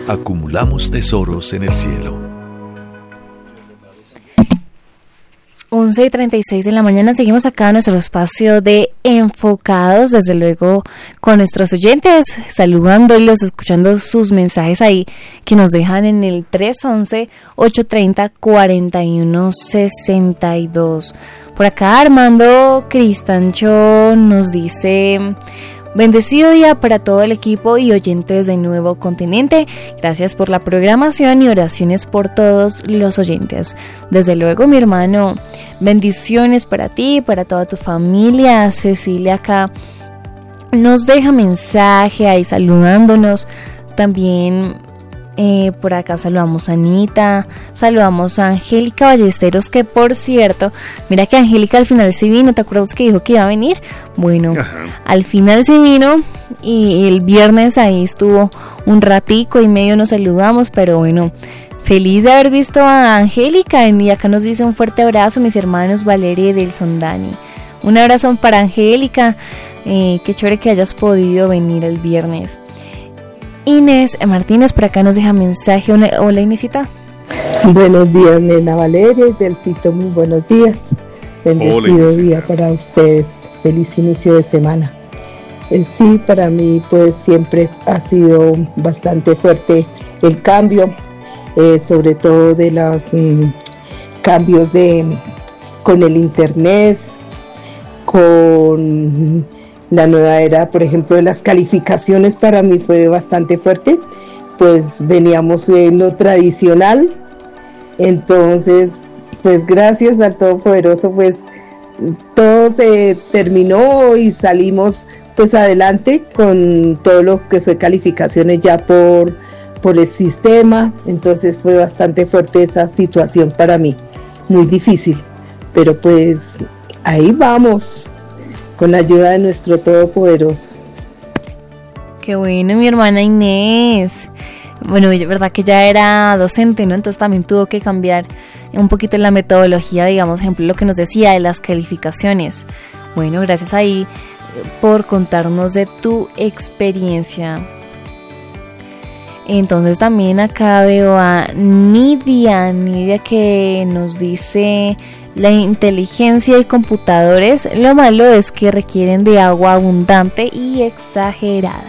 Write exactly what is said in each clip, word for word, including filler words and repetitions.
acumulamos tesoros en el cielo. once y treinta y seis de la mañana, seguimos acá en nuestro espacio de Enfocados, desde luego con nuestros oyentes, saludándolos, escuchando sus mensajes ahí que nos dejan en el tres once, ochocientos treinta, cuarenta y uno sesenta y dos. Por acá Armando Cristancho nos dice: bendecido día para todo el equipo y oyentes de Nuevo Continente. Gracias por la programación y oraciones por todos los oyentes. Desde luego, mi hermano, bendiciones para ti, para toda tu familia. Cecilia acá nos deja mensaje ahí saludándonos. También eh, por acá saludamos a Anita, saludamos a Angélica Ballesteros, que por cierto, mira que Angélica al final sí vino. ¿Te acuerdas que dijo que iba a venir? Bueno, ajá, al final sí vino y el viernes ahí estuvo un ratico y medio, nos saludamos, pero bueno, feliz de haber visto a Angélica. Y acá nos dice un fuerte abrazo mis hermanos Valeria y Delson Dani. Un abrazo para Angélica, eh, qué chévere que hayas podido venir el viernes. Inés Martínez por acá nos deja mensaje. Hola Inesita. Buenos días nena Valeria y Delcito, muy buenos días. Bendecido Hola, día para ustedes, feliz inicio de semana. Eh, sí, para mí pues siempre ha sido bastante fuerte el cambio, eh, sobre todo de los mm, cambios de con el internet, con la nueva era, por ejemplo, de las calificaciones. Para mí fue bastante fuerte, pues veníamos de lo tradicional, entonces pues gracias al Todopoderoso pues todo se terminó y salimos pues adelante con todo lo que fue calificaciones ya por, por el sistema. Entonces fue bastante fuerte esa situación para mí, muy difícil, pero pues ahí vamos con la ayuda de nuestro Todopoderoso. Qué bueno, mi hermana Inés. Bueno, es verdad que ya era docente, ¿no? Entonces también tuvo que cambiar un poquito la metodología, digamos, ejemplo, lo que nos decía de las calificaciones. Bueno, gracias ahí por contarnos de tu experiencia. Entonces también acá veo a Nidia, Nidia que nos dice: la inteligencia y computadores, lo malo es que requieren de agua abundante y exagerada.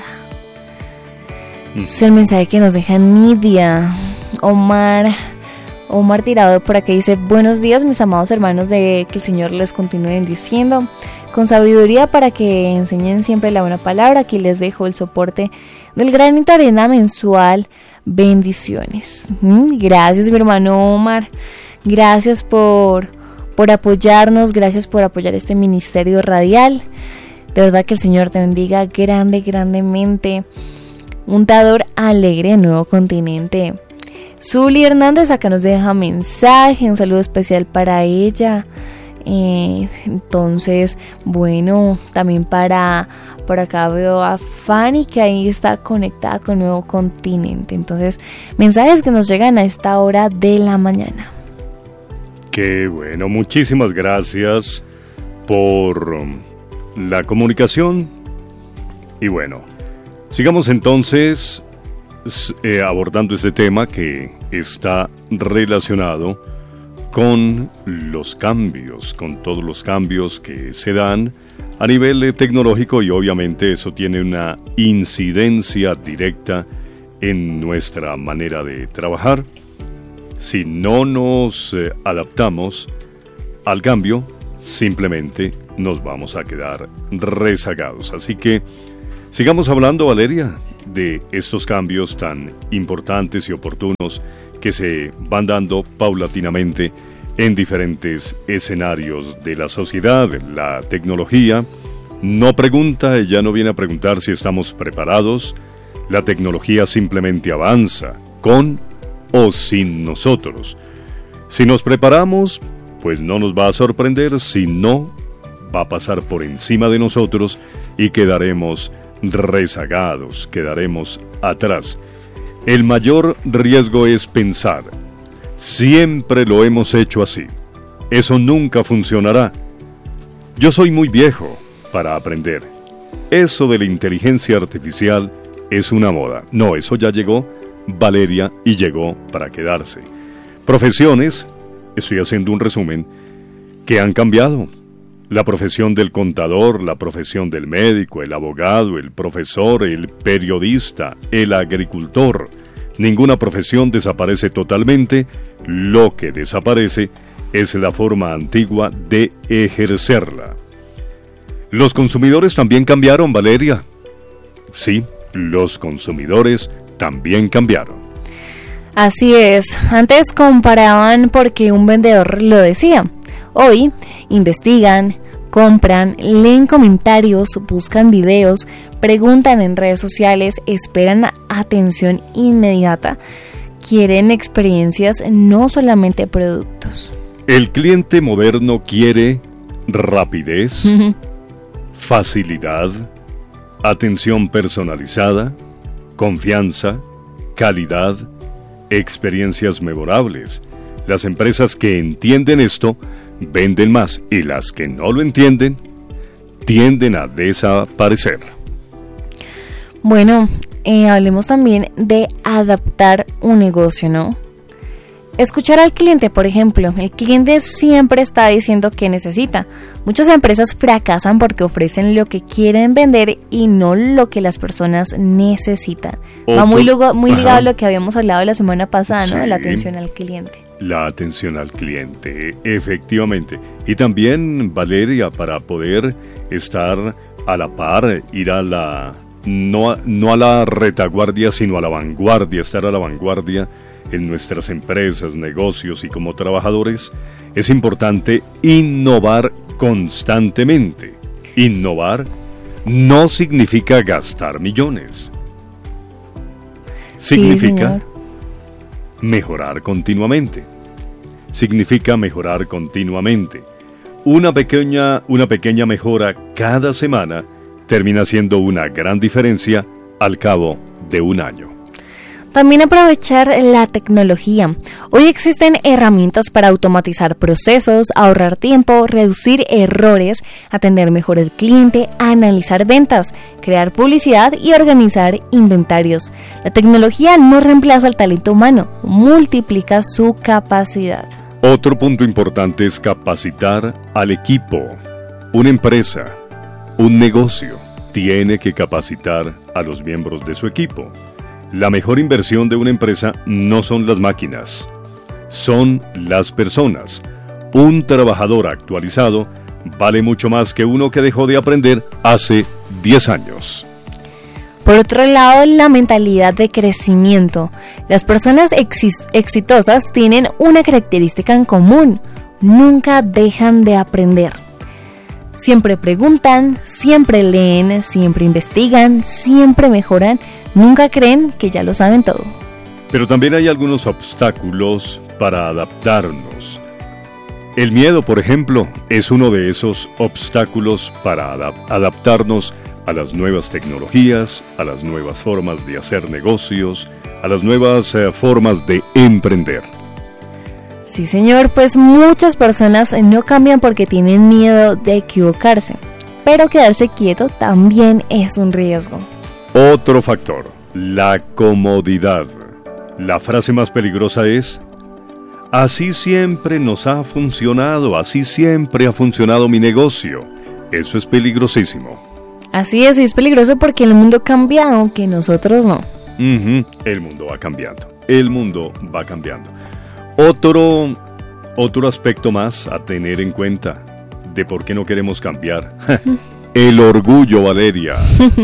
Mm. Es el mensaje que nos deja Nidia. Omar Omar Tirado por aquí dice: buenos días mis amados hermanos, de que el Señor les continúe bendiciendo con sabiduría para que enseñen siempre la buena palabra. Aquí les dejo el soporte del granito de arena mensual. Bendiciones. ¿Mm? Gracias mi hermano Omar, gracias por por apoyarnos, gracias por apoyar este ministerio radial. De verdad que el Señor te bendiga grande, grandemente. Un dador alegre, Nuevo Continente. Zuli Hernández acá nos deja mensaje, un saludo especial para ella. Eh, entonces, bueno, también para por acá veo a Fanny, que ahí está conectada con Nuevo Continente. Entonces, mensajes que nos llegan a esta hora de la mañana. Qué bueno, muchísimas gracias por la comunicación. Y bueno, sigamos entonces eh, abordando este tema que está relacionado con los cambios, con todos los cambios que se dan a nivel tecnológico, y obviamente eso tiene una incidencia directa en nuestra manera de trabajar. Si no nos eh, adaptamos al cambio, simplemente nos vamos a quedar rezagados. Así que sigamos hablando, Valeria, de estos cambios tan importantes y oportunos que se van dando paulatinamente en diferentes escenarios de la sociedad. La tecnología no pregunta, ella no viene a preguntar si estamos preparados. La tecnología simplemente avanza con o sin nosotros. Si nos preparamos, pues no nos va a sorprender. Si no, va a pasar por encima de nosotros y quedaremos rezagados, quedaremos atrás. El mayor riesgo es pensar: siempre lo hemos hecho así, eso nunca funcionará. Yo soy muy viejo para aprender. Eso de la inteligencia artificial es una moda. No, eso ya llegó Valeria, y llegó para quedarse. Profesiones, estoy haciendo un resumen, que han cambiado. La profesión del contador, la profesión del médico, el abogado, el profesor, el periodista, el agricultor. Ninguna profesión desaparece totalmente, lo que desaparece es la forma antigua de ejercerla. Los consumidores también cambiaron, Valeria. Sí, los consumidores también cambiaron. Así es, antes comparaban porque un vendedor lo decía. Hoy investigan, compran, leen comentarios, buscan videos, preguntan en redes sociales, esperan atención inmediata, quieren experiencias, no solamente productos. El cliente moderno quiere rapidez, uh-huh. facilidad, atención personalizada, confianza, calidad, experiencias memorables. Las empresas que entienden esto venden más y las que no lo entienden tienden a desaparecer. Bueno, eh, hablemos también de adaptar un negocio, ¿no? Escuchar al cliente, por ejemplo. El cliente siempre está diciendo qué necesita. Muchas empresas fracasan porque ofrecen lo que quieren vender y no lo que las personas necesitan. Otro, Va muy, luego, muy ligado a lo que habíamos hablado la semana pasada, ¿no? Sí, de la atención al cliente. La atención al cliente, efectivamente. Y también, Valeria, para poder estar a la par, ir a la... No, no a la retaguardia, sino a la vanguardia, estar a la vanguardia en nuestras empresas, negocios y como trabajadores, es importante innovar constantemente. Innovar no significa gastar millones. Significa sí, mejorar continuamente. Significa mejorar continuamente. Una pequeña, una pequeña mejora cada semana termina siendo una gran diferencia al cabo de un año. También aprovechar la tecnología. Hoy existen herramientas para automatizar procesos, ahorrar tiempo, reducir errores, atender mejor al cliente, analizar ventas, crear publicidad y organizar inventarios. La tecnología no reemplaza al talento humano, multiplica su capacidad. Otro punto importante es capacitar al equipo. Una empresa, un negocio, tiene que capacitar a los miembros de su equipo. La mejor inversión de una empresa no son las máquinas, son las personas. Un trabajador actualizado vale mucho más que uno que dejó de aprender hace diez años. Por otro lado, la mentalidad de crecimiento. Las personas ex- exitosas tienen una característica en común: nunca dejan de aprender. Siempre preguntan, siempre leen, siempre investigan, siempre mejoran, nunca creen que ya lo saben todo. Pero también hay algunos obstáculos para adaptarnos. El miedo, por ejemplo, es uno de esos obstáculos para adap- adaptarnos a las nuevas tecnologías, a las nuevas formas de hacer negocios, a las nuevas eh, formas de emprender. Sí, señor, pues muchas personas no cambian porque tienen miedo de equivocarse, pero quedarse quieto también es un riesgo. Otro factor, la comodidad. La frase más peligrosa es: así siempre nos ha funcionado, así siempre ha funcionado mi negocio. Eso es peligrosísimo. Así es, y es peligroso porque el mundo cambia, aunque nosotros no. Uh-huh. El mundo va cambiando, el mundo va cambiando. Otro, otro aspecto más a tener en cuenta de por qué no queremos cambiar. El orgullo, Valeria.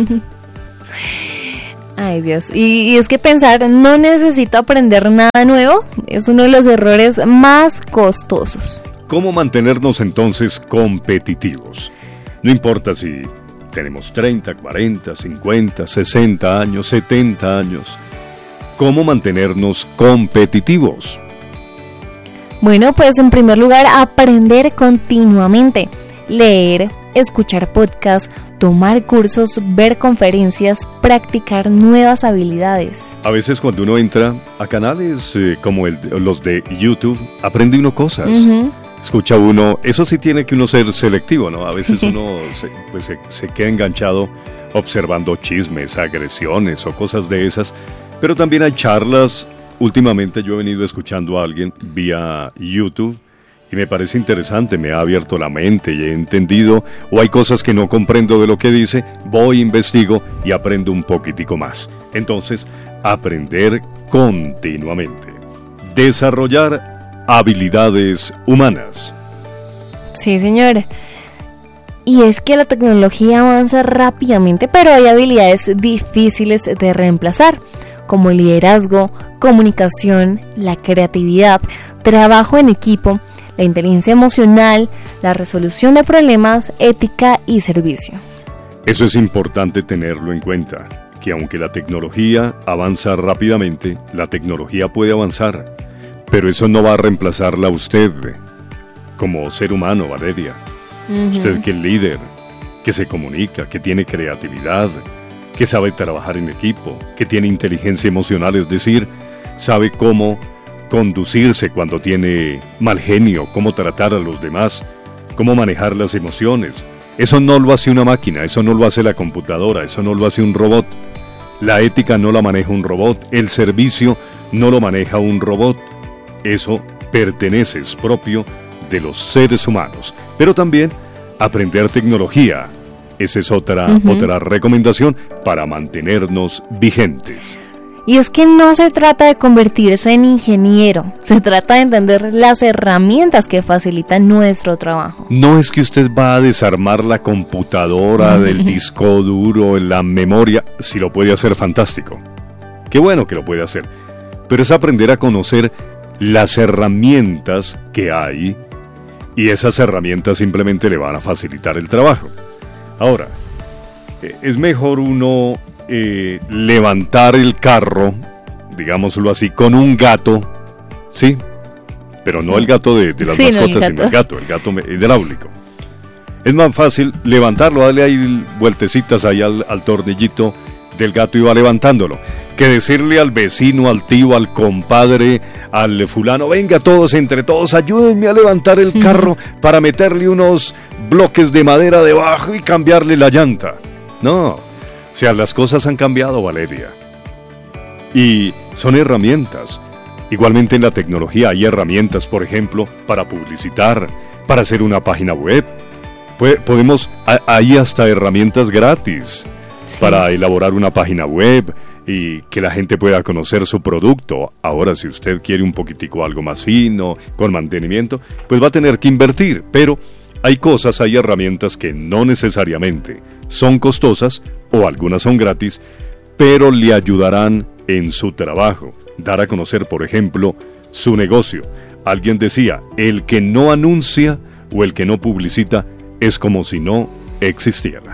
Ay, Dios. Y, y es que pensar, no necesito aprender nada nuevo, es uno de los errores más costosos. ¿Cómo mantenernos entonces competitivos? No importa si tenemos treinta, cuarenta, cincuenta, sesenta años, setenta años. ¿Cómo mantenernos competitivos? Bueno, pues en primer lugar, aprender continuamente, leer, escuchar podcasts, tomar cursos, ver conferencias, practicar nuevas habilidades. A veces cuando uno entra a canales eh, como el, los de YouTube, aprende uno cosas. Uh-huh. Escucha uno, eso sí tiene que uno ser selectivo, ¿no? A veces uno se, pues se, se queda enganchado observando chismes, agresiones o cosas de esas, Pero también hay charlas. Últimamente yo he venido escuchando a alguien vía YouTube y me parece interesante, me ha abierto la mente y he entendido, o hay cosas que no comprendo de lo que dice, voy, investigo y aprendo un poquitico más. Entonces, aprender continuamente. Desarrollar habilidades humanas. Sí, señor. Y es que la tecnología avanza rápidamente, pero hay habilidades difíciles de reemplazar, como el liderazgo, comunicación, la creatividad, trabajo en equipo, la inteligencia emocional, la resolución de problemas, ética y servicio. Eso es importante tenerlo en cuenta, que aunque la tecnología avanza rápidamente, la tecnología puede avanzar, pero eso no va a reemplazarla a usted como ser humano, Valeria. Uh-huh. Usted que es líder, que se comunica, que tiene creatividad, que sabe trabajar en equipo, que tiene inteligencia emocional, es decir, sabe cómo conducirse cuando tiene mal genio, cómo tratar a los demás, cómo manejar las emociones. Eso no lo hace una máquina, eso no lo hace la computadora, eso no lo hace un robot. La ética no la maneja un robot, el servicio no lo maneja un robot. Eso pertenece, es propio de los seres humanos. Pero también aprender tecnología. Esa es otra, uh-huh. otra recomendación para mantenernos vigentes. Y es que no se trata de convertirse en ingeniero, se trata de entender las herramientas que facilitan nuestro trabajo. No es que usted va a desarmar la computadora del disco duro, la memoria, si lo puede hacer, fantástico. Qué bueno que lo puede hacer, pero es aprender a conocer las herramientas que hay y esas herramientas simplemente le van a facilitar el trabajo. Ahora, es mejor uno eh, levantar el carro, digámoslo así, con un gato, ¿sí? Pero sí. no el gato de, de las sí, mascotas, no el sino el gato, el gato hidráulico. Es más fácil levantarlo, darle ahí vueltecitas ahí al, al tornillito del gato y va levantándolo, que decirle al vecino, al tío, al compadre, al fulano, venga todos, entre todos, ayúdenme a levantar el carro para meterle unos bloques de madera debajo y cambiarle la llanta. No, o sea, las cosas han cambiado, Valeria. Y son herramientas. Igualmente en la tecnología hay herramientas, por ejemplo, para publicitar, para hacer una página web. Podemos, hay hasta herramientas gratis sí. para elaborar una página web y que la gente pueda conocer su producto. Ahora, si usted quiere un poquitico algo más fino, con mantenimiento, pues va a tener que invertir, pero hay cosas, hay herramientas que no necesariamente son costosas o algunas son gratis, pero le ayudarán en su trabajo. Dar a conocer, por ejemplo, su negocio. Alguien decía, el que no anuncia o el que no publicita es como si no existiera.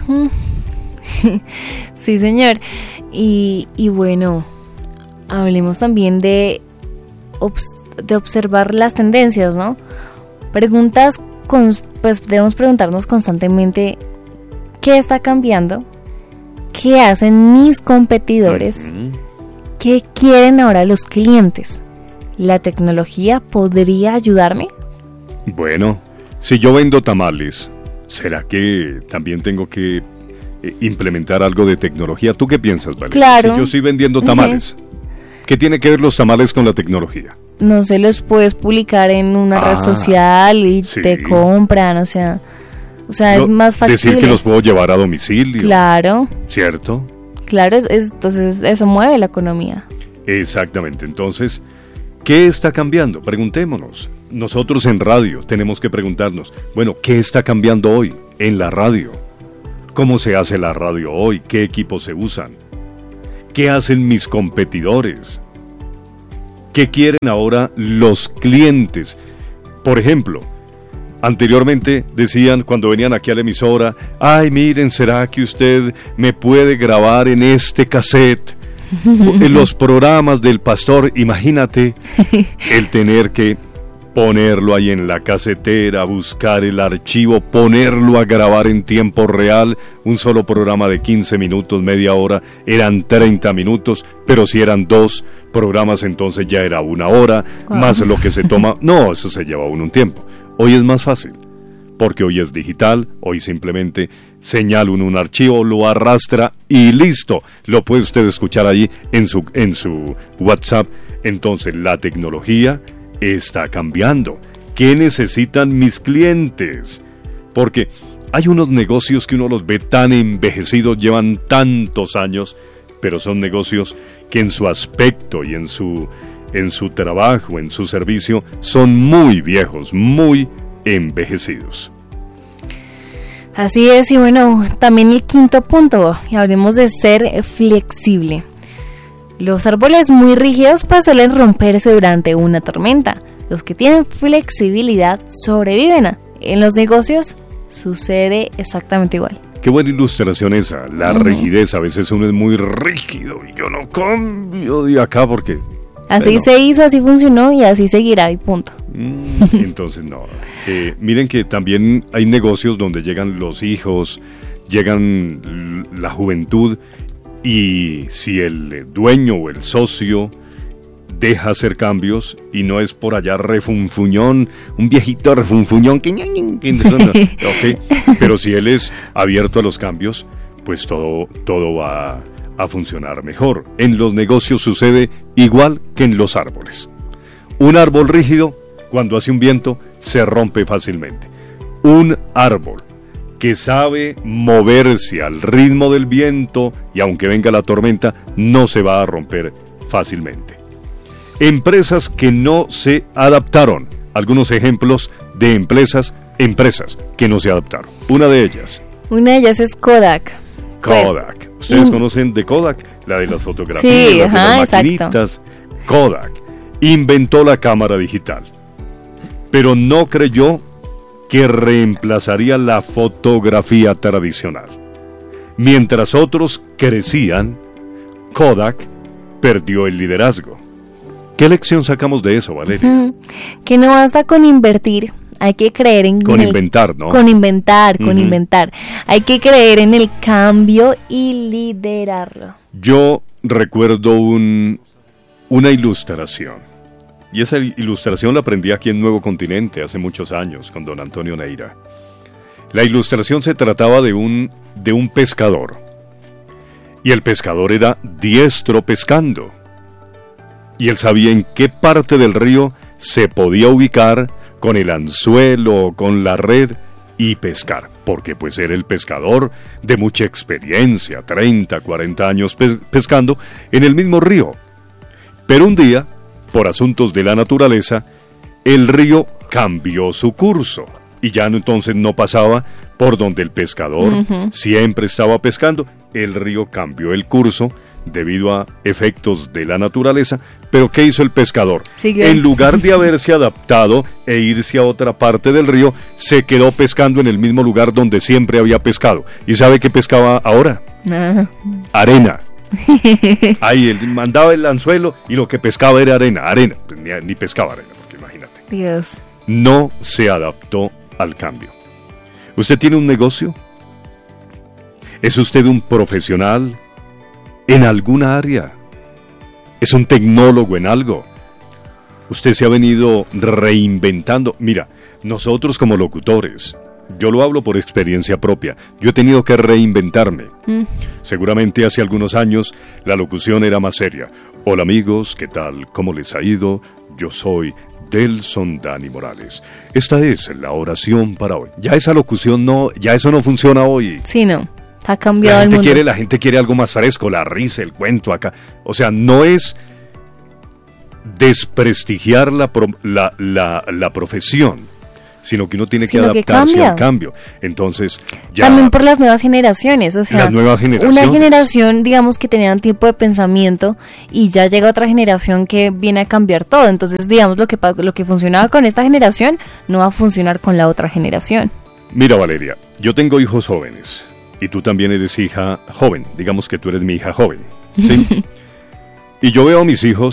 Sí, señor. Y, y bueno, hablemos también de, de observar las tendencias, ¿no? Preguntas, con, pues debemos preguntarnos constantemente qué está cambiando, qué hacen mis competidores, uh-huh. qué quieren ahora los clientes. ¿La tecnología podría ayudarme? Bueno, si yo vendo tamales, ¿será que también tengo que implementar algo de tecnología? ¿Tú qué piensas, Valeria? Claro. Si yo estoy vendiendo tamales, uh-huh. ¿qué tiene que ver los tamales con la tecnología? No se los puedes publicar en una ah, red social y sí. te compran, o sea, o sea, no, es más factible. Decir que los puedo llevar a domicilio. Claro. ¿Cierto? Claro, es, es, entonces eso mueve la economía. Exactamente, entonces, ¿qué está cambiando? Preguntémonos. Nosotros en radio tenemos que preguntarnos, bueno, ¿qué está cambiando hoy en la radio? ¿Cómo se hace la radio hoy? ¿Qué equipos se usan? ¿Qué hacen mis competidores? ¿Qué quieren ahora los clientes? Por ejemplo, anteriormente decían cuando venían aquí a la emisora, ay, miren, ¿será que usted me puede grabar en este cassette en los programas del pastor? Imagínate el tener que ponerlo ahí en la casetera, buscar el archivo, ponerlo a grabar en tiempo real. Un solo programa de quince minutos, media hora, eran treinta minutos, pero si eran dos programas entonces ya era una hora, wow. más lo que se toma. No, eso se lleva uno un tiempo. Hoy es más fácil. porque hoy es digital, hoy simplemente señala un, un archivo, lo arrastra y listo, lo puede usted escuchar ahí en su, en su WhatsApp. Entonces la tecnología está cambiando. ¿Qué necesitan mis clientes? Porque hay unos negocios que uno los ve tan envejecidos, llevan tantos años, pero son negocios que en su aspecto y en su, en su trabajo, en su servicio, son muy viejos, muy envejecidos. Así es, y bueno, también el quinto punto, y hablemos de ser flexible. Los árboles muy rígidos pues suelen romperse durante una tormenta. Los que tienen flexibilidad sobreviven. En los negocios sucede exactamente igual. Qué buena ilustración esa, la uh-huh. rigidez. A veces uno es muy rígido y yo no cambio de acá porque... Así bueno. se hizo, así funcionó y así seguirá y punto. Mm, entonces no. Eh, miren que también hay negocios donde llegan los hijos, llegan la juventud y si el dueño o el socio deja hacer cambios y no es por allá refunfuñón, un viejito refunfuñón que... okay. Pero si él es abierto a los cambios, pues todo, todo va a funcionar mejor. En los negocios sucede igual que en los árboles. Un árbol rígido, cuando hace un viento, se rompe fácilmente. Un árbol que sabe moverse al ritmo del viento y aunque venga la tormenta, no se va a romper fácilmente. Empresas que no se adaptaron. Algunos ejemplos de empresas, empresas que no se adaptaron. Una de ellas. Una de ellas es Kodak. Kodak. Pues, ¿ustedes in... conocen de Kodak? La de las fotografías, sí, la ajá, de las maquinitas. Exacto. Kodak inventó la cámara digital, pero no creyó que reemplazaría la fotografía tradicional. Mientras otros crecían, Kodak perdió el liderazgo. ¿Qué lección sacamos de eso, Valeria? Uh-huh. Que no basta con invertir, hay que creer en... Con el, inventar, ¿no? Con inventar, con uh-huh. inventar. Hay que creer en el cambio y liderarlo. Yo recuerdo un, una ilustración, y esa ilustración la aprendí aquí en Nuevo Continente hace muchos años con don Antonio Neira. La ilustración se trataba de un, de un pescador, y el pescador era diestro pescando. Y él sabía en qué parte del río se podía ubicar con el anzuelo, con la red y pescar, porque pues era el pescador de mucha experiencia, treinta, cuarenta años pes- pescando en el mismo río. Pero un día, por asuntos de la naturaleza, el río cambió su curso y ya no, entonces no pasaba por donde el pescador uh-huh. siempre estaba pescando. El río cambió el curso debido a efectos de la naturaleza. Pero ¿qué hizo el pescador? Sigue. En lugar de haberse adaptado e irse a otra parte del río, se quedó pescando en el mismo lugar donde siempre había pescado. ¿Y sabe qué pescaba ahora? Uh-huh. Arena. Ahí él mandaba el anzuelo y lo que pescaba era arena. Arena, pues ni, ni pescaba arena, porque imagínate. Dios. No se adaptó al cambio. ¿Usted tiene un negocio? ¿Es usted un profesional en alguna área? ¿Es un tecnólogo en algo? Usted se ha venido reinventando. Mira, nosotros como locutores, yo lo hablo por experiencia propia, yo he tenido que reinventarme. Mm. Seguramente hace algunos años la locución era más seria. Hola amigos, ¿qué tal? ¿Cómo les ha ido? Yo soy Delson Dani Morales. Esta es la oración para hoy. Ya esa locución no, ya eso no funciona hoy. Sí, no. Ha cambiado la el gente mundo. Quiere, la gente quiere algo más fresco, la risa, el cuento acá. O sea, no es desprestigiar la, pro, la, la, la profesión, sino que uno tiene sino que adaptarse que al cambio. Entonces, ya... También por las nuevas generaciones, o sea, las nuevas generaciones. Una generación, digamos, que tenía un tipo de pensamiento y ya llega otra generación que viene a cambiar todo. Entonces, digamos, lo que, lo que funcionaba con esta generación no va a funcionar con la otra generación. Mira, Valeria, yo tengo hijos jóvenes. Y tú también eres hija joven, digamos que tú eres mi hija joven, ¿sí? Y yo veo a mis hijos